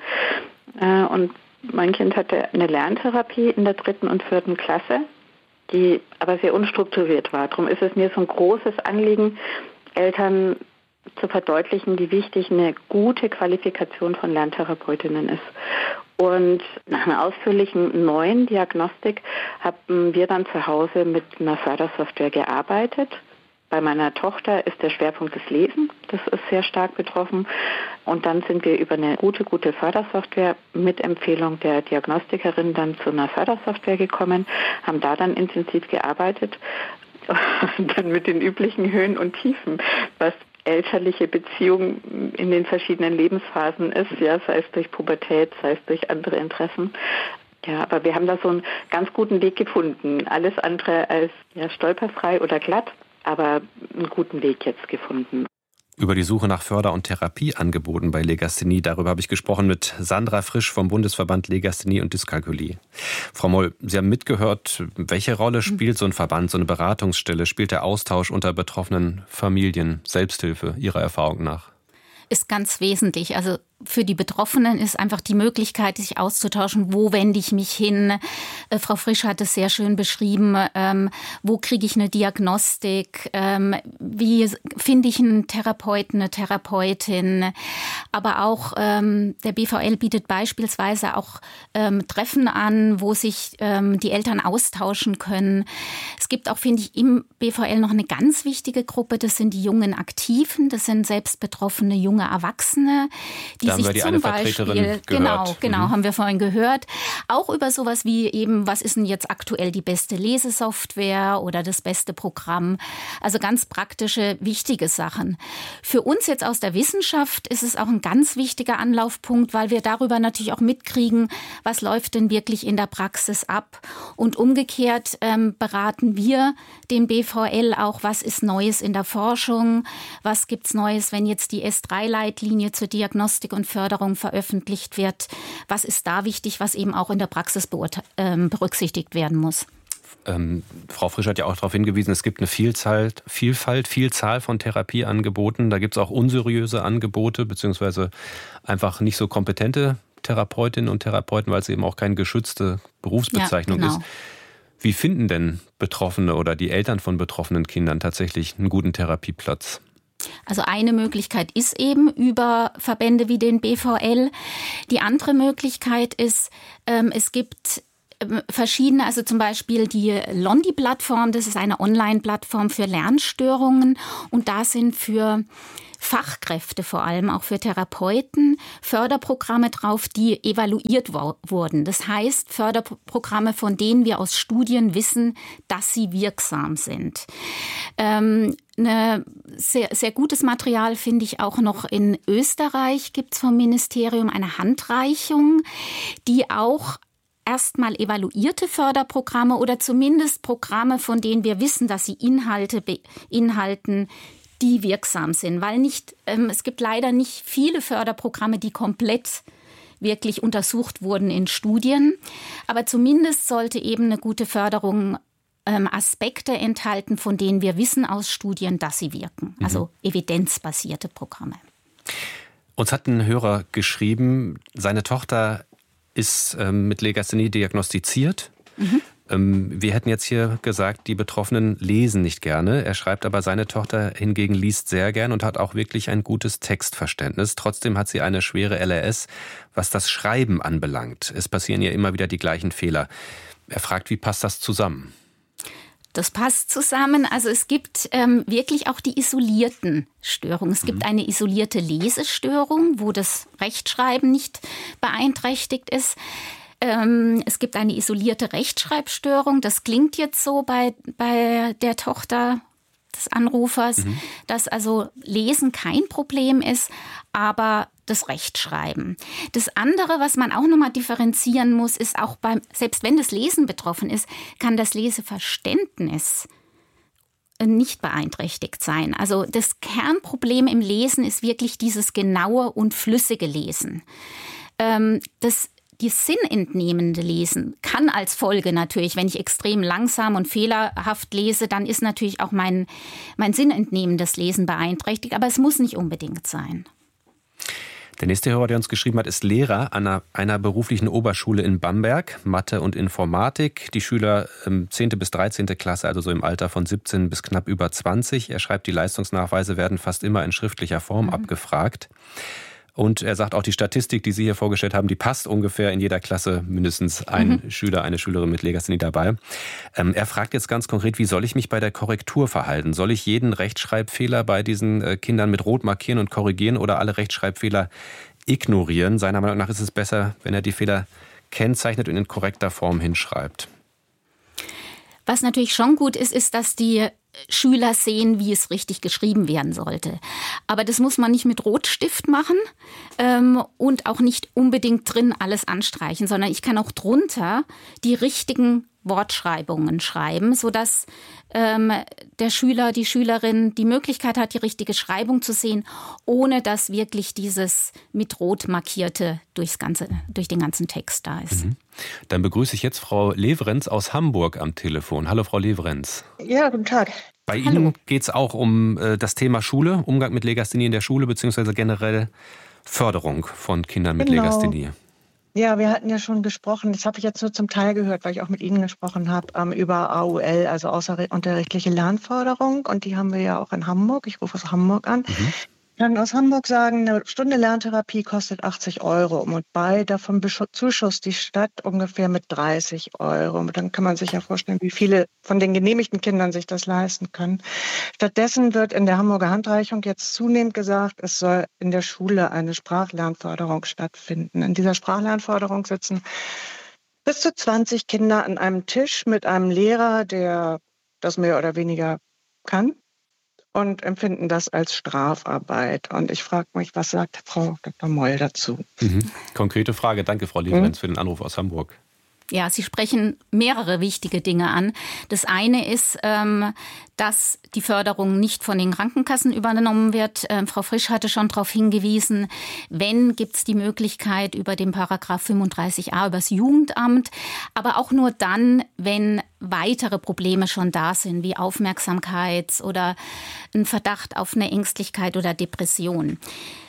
Speaker 10: Und mein Kind hatte eine Lerntherapie in der dritten und vierten Klasse, die aber sehr unstrukturiert war. Darum ist es mir so ein großes Anliegen, Eltern zu verdeutlichen, wie wichtig eine gute Qualifikation von Lerntherapeutinnen ist. Und nach einer ausführlichen neuen Diagnostik haben wir dann zu Hause mit einer Fördersoftware gearbeitet. Bei meiner Tochter ist der Schwerpunkt das Lesen, das ist sehr stark betroffen. Und dann sind wir über eine gute, gute Fördersoftware mit Empfehlung der Diagnostikerin dann zu einer Fördersoftware gekommen, haben da dann intensiv gearbeitet. Und dann mit den üblichen Höhen und Tiefen, was elterliche Beziehung in den verschiedenen Lebensphasen ist, ja, sei es durch Pubertät, sei es durch andere Interessen. Ja, aber wir haben da so einen ganz guten Weg gefunden. Alles andere als ja, stolperfrei oder glatt, aber einen guten Weg jetzt gefunden.
Speaker 4: Über die Suche nach Förder- und Therapieangeboten bei Legasthenie, darüber habe ich gesprochen mit Sandra Frisch vom Bundesverband Legasthenie und Dyskalkulie. Frau Moll, Sie haben mitgehört, welche Rolle spielt so ein Verband, so eine Beratungsstelle, spielt der Austausch unter betroffenen Familien, Selbsthilfe Ihrer Erfahrung nach?
Speaker 6: Ist ganz wesentlich. Also für die Betroffenen ist einfach die Möglichkeit, sich auszutauschen, wo wende ich mich hin. Äh, Frau Frisch hat es sehr schön beschrieben, ähm, wo kriege ich eine Diagnostik, ähm, wie finde ich einen Therapeuten, eine Therapeutin. Aber auch ähm, der B V L bietet beispielsweise auch ähm, Treffen an, wo sich ähm, die Eltern austauschen können. Es gibt auch, finde ich, im B V L noch eine ganz wichtige Gruppe, das sind die jungen Aktiven, das sind selbst betroffene junge Erwachsene, die
Speaker 4: da haben
Speaker 6: sich
Speaker 4: wir die
Speaker 6: zum
Speaker 4: eine
Speaker 6: Beispiel,
Speaker 4: Vertreterin
Speaker 6: genau,
Speaker 4: gehört.
Speaker 6: genau,
Speaker 4: mhm.
Speaker 6: haben wir vorhin gehört, auch über sowas wie eben, was ist denn jetzt aktuell die beste Lesesoftware oder das beste Programm? Also ganz praktische, wichtige Sachen. Für uns jetzt aus der Wissenschaft ist es auch ein ganz wichtiger Anlaufpunkt, weil wir darüber natürlich auch mitkriegen, was läuft denn wirklich in der Praxis ab. Und umgekehrt ähm, beraten wir den B V L auch, was ist Neues in der Forschung, was gibt's Neues, wenn jetzt die S drei Leitlinie zur Diagnostik und Förderung veröffentlicht wird. Was ist da wichtig, was eben auch in der Praxis beurte- ähm, berücksichtigt werden muss?
Speaker 4: Ähm, Frau Frisch hat ja auch darauf hingewiesen, es gibt eine Vielzahl, Vielfalt, Vielzahl von Therapieangeboten. Da gibt es auch unseriöse Angebote, beziehungsweise einfach nicht so kompetente Therapeutinnen und Therapeuten, weil es eben auch keine geschützte Berufsbezeichnung ja, genau. ist. Wie finden denn Betroffene oder die Eltern von betroffenen Kindern tatsächlich einen guten Therapieplatz?
Speaker 6: Also eine Möglichkeit ist eben über Verbände wie den B V L. Die andere Möglichkeit ist, ähm, es gibt verschiedene, also zum Beispiel die Londi-Plattform, das ist eine Online-Plattform für Lernstörungen und da sind für Fachkräfte, vor allem auch für Therapeuten, Förderprogramme drauf, die evaluiert wo- wurden. Das heißt, Förderprogramme, von denen wir aus Studien wissen, dass sie wirksam sind. Ähm, eine sehr, sehr gutes Material finde ich auch noch in Österreich, gibt es vom Ministerium eine Handreichung, die auch erstmal evaluierte Förderprogramme oder zumindest Programme, von denen wir wissen, dass sie Inhalte beinhalten, die wirksam sind. Weil nicht, ähm, es gibt leider nicht viele Förderprogramme, die komplett wirklich untersucht wurden in Studien. Aber zumindest sollte eben eine gute Förderung ähm, Aspekte enthalten, von denen wir wissen aus Studien, dass sie wirken. Mhm. Also evidenzbasierte Programme.
Speaker 4: Uns hat ein Hörer geschrieben, seine Tochter ist ähm, mit Legasthenie diagnostiziert. Mhm. Ähm, wir hätten jetzt hier gesagt, die Betroffenen lesen nicht gerne. Er schreibt aber, seine Tochter hingegen liest sehr gern und hat auch wirklich ein gutes Textverständnis. Trotzdem hat sie eine schwere L R S, was das Schreiben anbelangt. Es passieren ihr immer wieder die gleichen Fehler. Er fragt, wie passt das zusammen?
Speaker 6: Das passt zusammen. Also es gibt ähm, wirklich auch die isolierten Störungen. Es gibt eine isolierte Lesestörung, wo das Rechtschreiben nicht beeinträchtigt ist. Ähm, es gibt eine isolierte Rechtschreibstörung. Das klingt jetzt so bei, bei der Tochter des Anrufers, mhm. dass also Lesen kein Problem ist, aber das Rechtschreiben. Das andere, was man auch nochmal differenzieren muss, ist auch beim, selbst wenn das Lesen betroffen ist, kann das Leseverständnis nicht beeinträchtigt sein. Also das Kernproblem im Lesen ist wirklich dieses genaue und flüssige Lesen. Ähm, das Die sinnentnehmende Lesen kann als Folge natürlich, wenn ich extrem langsam und fehlerhaft lese, dann ist natürlich auch mein, mein sinnentnehmendes Lesen beeinträchtigt. Aber es muss nicht unbedingt sein.
Speaker 4: Der nächste Hörer, der uns geschrieben hat, ist Lehrer an einer, einer beruflichen Oberschule in Bamberg, Mathe und Informatik. Die Schüler ähm, zehnte bis dreizehnte Klasse, also so im Alter von siebzehn bis knapp über zwanzig. Er schreibt, die Leistungsnachweise werden fast immer in schriftlicher Form mhm. abgefragt. Und er sagt auch, die Statistik, die Sie hier vorgestellt haben, die passt ungefähr in jeder Klasse mindestens ein mhm. Schüler, eine Schülerin mit Legasthenie dabei. Ähm, er fragt jetzt ganz konkret, wie soll ich mich bei der Korrektur verhalten? Soll ich jeden Rechtschreibfehler bei diesen äh, Kindern mit Rot markieren und korrigieren oder alle Rechtschreibfehler ignorieren? Seiner Meinung nach ist es besser, wenn er die Fehler kennzeichnet und in korrekter Form hinschreibt.
Speaker 6: Was natürlich schon gut ist, ist, dass die Schüler sehen, wie es richtig geschrieben werden sollte. Aber das muss man nicht mit Rotstift machen ähm, und auch nicht unbedingt drin alles anstreichen, sondern ich kann auch drunter die richtigen Wortschreibungen schreiben, sodass ähm, der Schüler, die Schülerin die Möglichkeit hat, die richtige Schreibung zu sehen, ohne dass wirklich dieses mit Rot markierte durchs ganze, durch den ganzen Text da ist.
Speaker 4: Mhm. Dann begrüße ich jetzt Frau Leverenz aus Hamburg am Telefon. Hallo Frau Leverenz.
Speaker 11: Ja, guten Tag.
Speaker 4: Bei
Speaker 11: Hallo.
Speaker 4: Ihnen geht es auch um äh, das Thema Schule, Umgang mit Legasthenie in der Schule, beziehungsweise generell Förderung von Kindern mit
Speaker 11: genau.
Speaker 4: Legasthenie.
Speaker 11: Ja, wir hatten ja schon gesprochen, das habe ich jetzt nur zum Teil gehört, weil ich auch mit Ihnen gesprochen habe, ähm, über A U L, also außerunterrichtliche Lernförderung. Und die haben wir ja auch in Hamburg. Ich rufe aus Hamburg an. Mhm. Ich kann aus Hamburg sagen, eine Stunde Lerntherapie kostet achtzig Euro und bei davon beschusst die Stadt ungefähr mit dreißig Euro. Und dann kann man sich ja vorstellen, wie viele von den genehmigten Kindern sich das leisten können. Stattdessen wird in der Hamburger Handreichung jetzt zunehmend gesagt, es soll in der Schule eine Sprachlernförderung stattfinden. In dieser Sprachlernförderung sitzen bis zu zwanzig Kinder an einem Tisch mit einem Lehrer, der das mehr oder weniger kann, und empfinden das als Strafarbeit. Und ich frage mich, was sagt Frau Doktor Moll dazu?
Speaker 4: Mhm. Konkrete Frage. Danke, Frau Leverenz, mhm. für den Anruf aus Hamburg.
Speaker 6: Ja, Sie sprechen mehrere wichtige Dinge an. Das eine ist, ähm, dass die Förderung nicht von den Krankenkassen übernommen wird. Ähm, Frau Frisch hatte schon darauf hingewiesen, wenn, gibt es die Möglichkeit über den Paragraph fünfunddreißig a über das Jugendamt, aber auch nur dann, wenn weitere Probleme schon da sind, wie Aufmerksamkeits- oder ein Verdacht auf eine Ängstlichkeit oder Depression.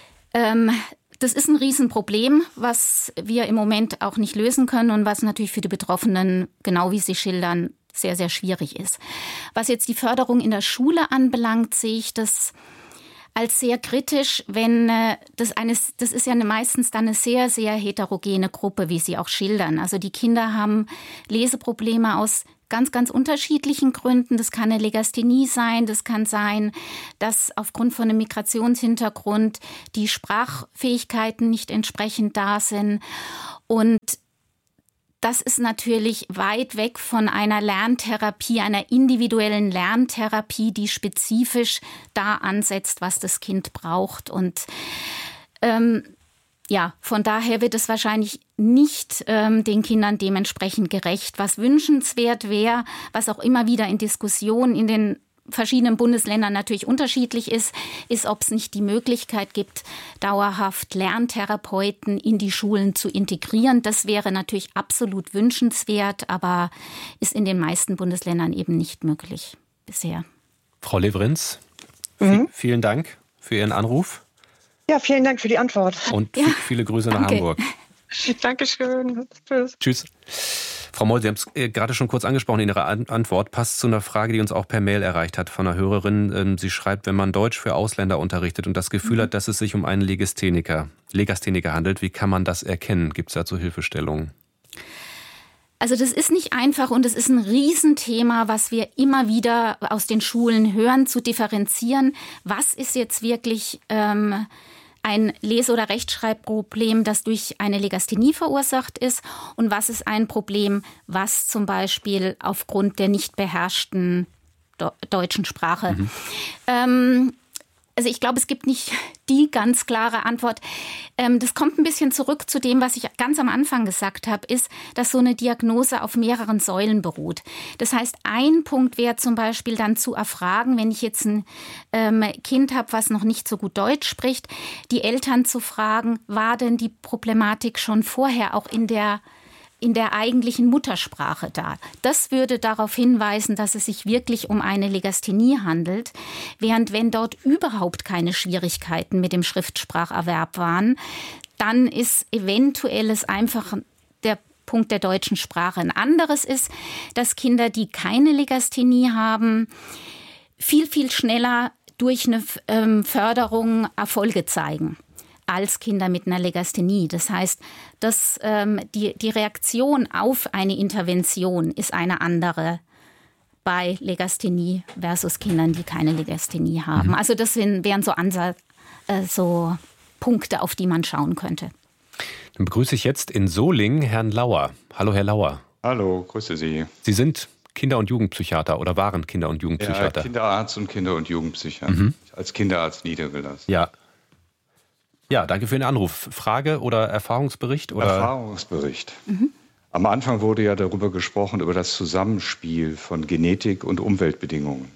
Speaker 6: Ähm, Das ist ein Riesenproblem, was wir im Moment auch nicht lösen können und was natürlich für die Betroffenen, genau wie Sie schildern, sehr, sehr schwierig ist. Was jetzt die Förderung in der Schule anbelangt, sehe ich das als sehr kritisch, wenn äh, das eines, das ist ja eine, meistens dann eine sehr, sehr heterogene Gruppe, wie Sie auch schildern. Also die Kinder haben Leseprobleme aus ganz, ganz unterschiedlichen Gründen. Das kann eine Legasthenie sein, das kann sein, dass aufgrund von einem Migrationshintergrund die Sprachfähigkeiten nicht entsprechend da sind. Und das ist natürlich weit weg von einer Lerntherapie, einer individuellen Lerntherapie, die spezifisch da ansetzt, was das Kind braucht. Und ähm, ja, von daher wird es wahrscheinlich nicht ähm, den Kindern dementsprechend gerecht. Was wünschenswert wäre, was auch immer wieder in Diskussionen in den verschiedenen Bundesländern natürlich unterschiedlich ist, ist, ob es nicht die Möglichkeit gibt, dauerhaft Lerntherapeuten in die Schulen zu integrieren. Das wäre natürlich absolut wünschenswert, aber ist in den meisten Bundesländern eben nicht möglich bisher.
Speaker 4: Frau Lewerenz,
Speaker 11: Mhm.
Speaker 4: vielen Dank für Ihren Anruf.
Speaker 11: Ja, vielen Dank für die Antwort.
Speaker 4: Und
Speaker 11: ja.
Speaker 4: viele Grüße nach
Speaker 11: Danke.
Speaker 4: Hamburg.
Speaker 11: Dankeschön. Tschüss.
Speaker 4: Tschüss. Frau Moll, Sie haben es äh, gerade schon kurz angesprochen in Ihrer An- Antwort. Passt zu einer Frage, die uns auch per Mail erreicht hat von einer Hörerin. Ähm, sie schreibt, wenn man Deutsch für Ausländer unterrichtet und das Gefühl mhm. hat, dass es sich um einen Legastheniker, Legastheniker handelt, wie kann man das erkennen? Gibt es dazu Hilfestellungen?
Speaker 6: Also das ist nicht einfach und es ist ein Riesenthema, was wir immer wieder aus den Schulen hören, zu differenzieren. Was ist jetzt wirklich ähm, ein Lese- oder Rechtschreibproblem, das durch eine Legasthenie verursacht ist? Und was ist ein Problem, was zum Beispiel aufgrund der nicht beherrschten do- deutschen Sprache? Mhm. Ähm, Also ich glaube, es gibt nicht die ganz klare Antwort. Das kommt ein bisschen zurück zu dem, was ich ganz am Anfang gesagt habe, ist, dass so eine Diagnose auf mehreren Säulen beruht. Das heißt, ein Punkt wäre zum Beispiel dann zu erfragen, wenn ich jetzt ein ähm, Kind habe, was noch nicht so gut Deutsch spricht, die Eltern zu fragen, war denn die Problematik schon vorher auch in der in der eigentlichen Muttersprache da. Das würde darauf hinweisen, dass es sich wirklich um eine Legasthenie handelt, während wenn dort überhaupt keine Schwierigkeiten mit dem Schriftspracherwerb waren, dann ist eventuell es einfach der Punkt der deutschen Sprache. Ein anderes ist, dass Kinder, die keine Legasthenie haben, viel, viel schneller durch eine ähm, Förderung Erfolge zeigen als Kinder mit einer Legasthenie. Das heißt, dass, ähm, die, die Reaktion auf eine Intervention ist eine andere bei Legasthenie versus Kindern, die keine Legasthenie haben. Mhm. Also das sind, wären so, Ansatz, äh, so Punkte, auf die man schauen könnte.
Speaker 4: Dann begrüße ich jetzt in Solingen Herrn Lauer. Hallo, Herr Lauer.
Speaker 12: Hallo, grüße Sie.
Speaker 4: Sie sind Kinder- und Jugendpsychiater oder waren Kinder- und Jugendpsychiater?
Speaker 12: Ja, Kinderarzt und Kinder- und Jugendpsychiater.
Speaker 4: Mhm.
Speaker 12: Als Kinderarzt niedergelassen.
Speaker 4: Ja. Ja, danke für den Anruf. Frage oder Erfahrungsbericht? Oder?
Speaker 12: Erfahrungsbericht. Mhm. Am Anfang wurde ja darüber gesprochen, über das Zusammenspiel von Genetik und Umweltbedingungen.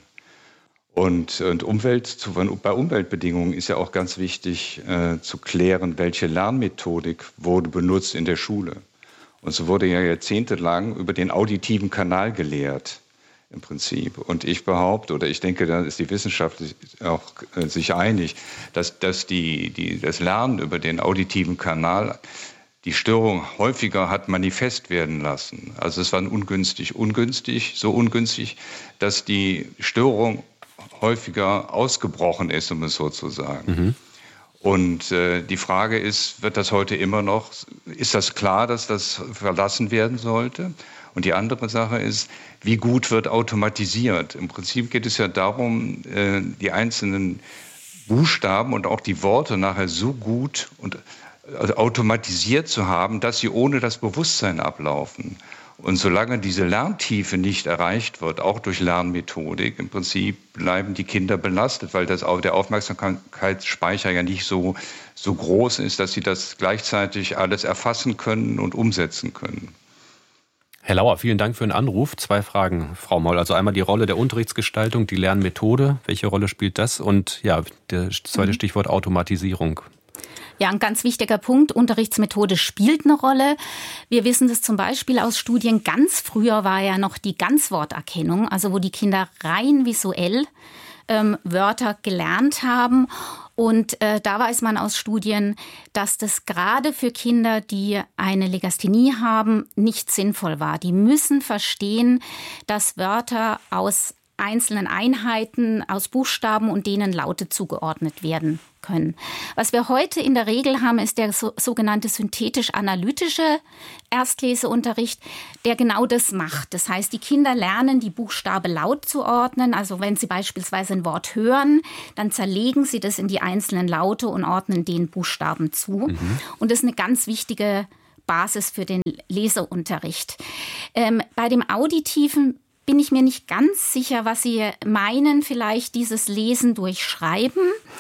Speaker 12: Und, und Umwelt, bei Umweltbedingungen ist ja auch ganz wichtig äh, zu klären, welche Lernmethodik wurde benutzt in der Schule. Und so wurde ja jahrzehntelang über den auditiven Kanal gelehrt. Im Prinzip. Und ich behaupte, oder ich denke, da ist die Wissenschaft auch äh, sich einig, dass, dass die, die, das Lernen über den auditiven Kanal die Störung häufiger hat manifest werden lassen. Also es war ungünstig, ungünstig, so ungünstig, dass die Störung häufiger ausgebrochen ist, um es so zu sagen. Mhm. Und äh, die Frage ist, wird das heute immer noch, ist das klar, dass das verlassen werden sollte? Und die andere Sache ist, wie gut wird automatisiert? Im Prinzip geht es ja darum, die einzelnen Buchstaben und auch die Worte nachher so gut und automatisiert zu haben, dass sie ohne das Bewusstsein ablaufen. Und solange diese Lerntiefe nicht erreicht wird, auch durch Lernmethodik, im Prinzip bleiben die Kinder belastet, weil das, der Aufmerksamkeitsspeicher ja nicht so, so groß ist, dass sie das gleichzeitig alles erfassen können und umsetzen können.
Speaker 4: Herr Lauer, vielen Dank für den Anruf. Zwei Fragen, Frau Moll. Also einmal die Rolle der Unterrichtsgestaltung, die Lernmethode. Welche Rolle spielt das? Und ja, das zweite mhm. Stichwort Automatisierung.
Speaker 6: Ja, ein ganz wichtiger Punkt. Unterrichtsmethode spielt eine Rolle. Wir wissen das zum Beispiel aus Studien. Ganz früher war ja noch die Ganzworterkennung, also wo die Kinder rein visuell ähm, Wörter gelernt haben. Und äh, da weiß man aus Studien, dass das gerade für Kinder, die eine Legasthenie haben, nicht sinnvoll war. Die müssen verstehen, dass Wörter aus einzelnen Einheiten aus Buchstaben und denen Laute zugeordnet werden können. Was wir heute in der Regel haben, ist der so, sogenannte synthetisch-analytische Erstleseunterricht, der genau das macht. Das heißt, die Kinder lernen, die Buchstabe laut zu ordnen. Also wenn sie beispielsweise ein Wort hören, dann zerlegen sie das in die einzelnen Laute und ordnen den Buchstaben zu. Mhm. Und das ist eine ganz wichtige Basis für den Leseunterricht. Ähm, bei dem Auditiven bin ich mir nicht ganz sicher, was Sie meinen, vielleicht dieses Lesen durch Schreiben,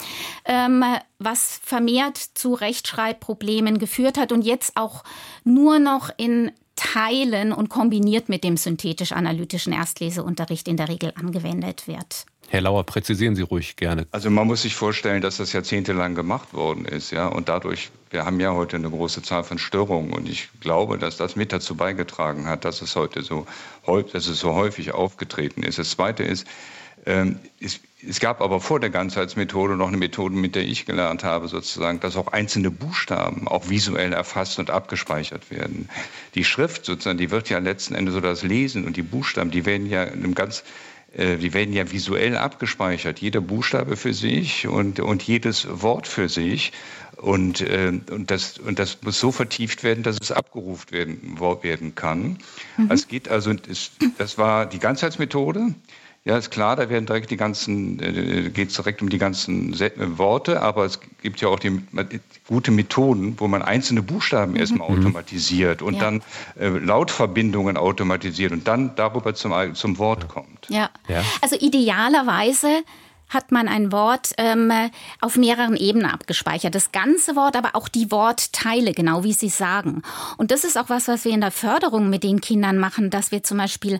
Speaker 6: ähm, was vermehrt zu Rechtschreibproblemen geführt hat und jetzt auch nur noch in Teilen und kombiniert mit dem synthetisch-analytischen Erstleseunterricht in der Regel angewendet wird.
Speaker 4: Herr Lauer, präzisieren Sie ruhig gerne.
Speaker 12: Also man muss sich vorstellen, dass das jahrzehntelang gemacht worden ist, ja, und dadurch, wir haben ja heute eine große Zahl von Störungen und ich glaube, dass das mit dazu beigetragen hat, dass es heute so, dass es so häufig aufgetreten ist. Das Zweite ist, ähm, es, es gab aber vor der Ganzheitsmethode noch eine Methode, mit der ich gelernt habe, sozusagen, dass auch einzelne Buchstaben auch visuell erfasst und abgespeichert werden. Die Schrift sozusagen, die wird ja letzten Endes so das Lesen und die Buchstaben, die werden ja in einem ganz Die werden ja visuell abgespeichert, jeder Buchstabe für sich und, und jedes Wort für sich. Und, äh, und, das, und das muss so vertieft werden, dass es abgerufen werden, werden kann. Mhm. Es geht also, es, das war die Ganzheitsmethode. Ja, ist klar, da werden direkt die ganzen, äh, geht es direkt um die ganzen Worte, aber es gibt ja auch die gute Methoden, wo man einzelne Buchstaben mhm. erstmal automatisiert und ja. dann äh, Lautverbindungen automatisiert und dann darüber zum, zum Wort kommt.
Speaker 6: Ja, ja. Also idealerweise hat man ein Wort ähm, auf mehreren Ebenen abgespeichert. Das ganze Wort, aber auch die Wortteile, genau wie Sie sagen. Und das ist auch was, was wir in der Förderung mit den Kindern machen, dass wir zum Beispiel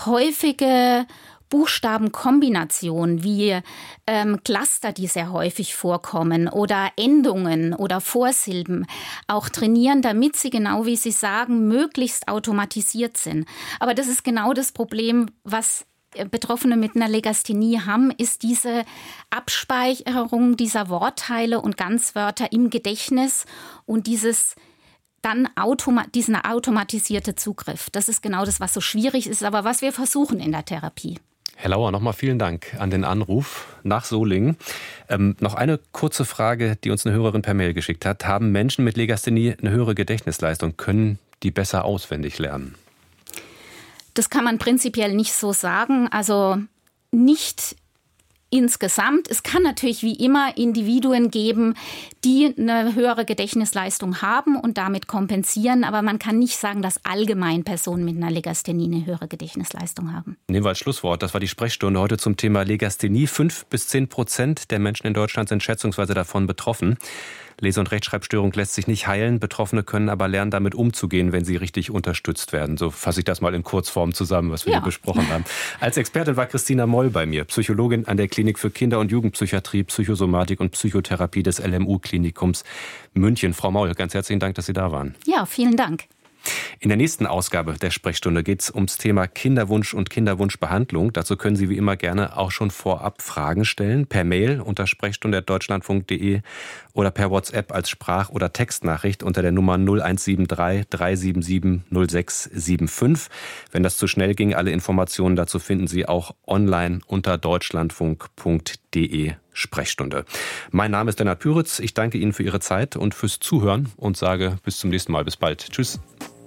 Speaker 6: häufige Buchstabenkombinationen wie ähm, Cluster, die sehr häufig vorkommen, oder Endungen oder Vorsilben auch trainieren, damit sie, genau wie Sie sagen, möglichst automatisiert sind. Aber das ist genau das Problem, was Betroffene mit einer Legasthenie haben, ist diese Abspeicherung dieser Wortteile und Ganzwörter im Gedächtnis und dieses dann automa- diesen automatisierte Zugriff. Das ist genau das, was so schwierig ist, aber was wir versuchen in der Therapie.
Speaker 4: Herr Lauer, nochmal vielen Dank an den Anruf nach Solingen. Ähm, noch eine kurze Frage, die uns eine Hörerin per Mail geschickt hat. Haben Menschen mit Legasthenie eine höhere Gedächtnisleistung? Können die besser auswendig lernen?
Speaker 6: Das kann man prinzipiell nicht so sagen. Also nicht insgesamt. Es kann natürlich wie immer Individuen geben, die eine höhere Gedächtnisleistung haben und damit kompensieren. Aber man kann nicht sagen, dass allgemein Personen mit einer Legasthenie eine höhere Gedächtnisleistung haben.
Speaker 4: Nehmen wir als Schlusswort. Das war die Sprechstunde heute zum Thema Legasthenie. Fünf bis zehn Prozent der Menschen in Deutschland sind schätzungsweise davon betroffen. Lese- und Rechtschreibstörung lässt sich nicht heilen. Betroffene können aber lernen, damit umzugehen, wenn sie richtig unterstützt werden. So fasse ich das mal in Kurzform zusammen, was wir ja. hier besprochen haben. Als Expertin war Christina Moll bei mir, Psychologin an der Klinik für Kinder- und Jugendpsychiatrie, Psychosomatik und Psychotherapie des L M U-Klinikums München. Frau Moll, ganz herzlichen Dank, dass Sie da waren.
Speaker 6: Ja, vielen Dank.
Speaker 4: In der nächsten Ausgabe der Sprechstunde geht es ums Thema Kinderwunsch und Kinderwunschbehandlung. Dazu können Sie wie immer gerne auch schon vorab Fragen stellen, per Mail unter sprechstunde at deutschlandfunk punkt de oder per WhatsApp als Sprach- oder Textnachricht unter der Nummer null eins sieben drei drei sieben sieben null sechs sieben fünf. Wenn das zu schnell ging, alle Informationen dazu finden Sie auch online unter deutschlandfunk punkt de Sprechstunde. Mein Name ist Lennart Püritz. Ich danke Ihnen für Ihre Zeit und fürs Zuhören und sage bis zum nächsten Mal. Bis bald. Tschüss.